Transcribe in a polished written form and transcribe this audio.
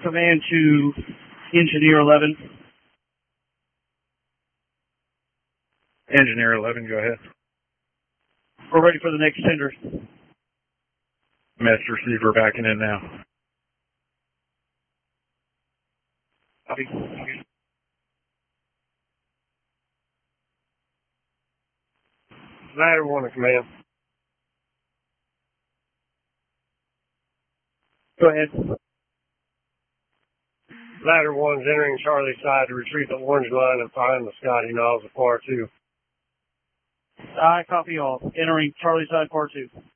command to Engineer 11. Engineer 11, go ahead. We're ready for the next tender. Master receiver backing in now. Copy. Ladder 1 to command. Go ahead. Ladder 1's entering Charlie side to retrieve the orange line and find the Scotty Niles of par 2. I copy all. Entering Charlie side par 2.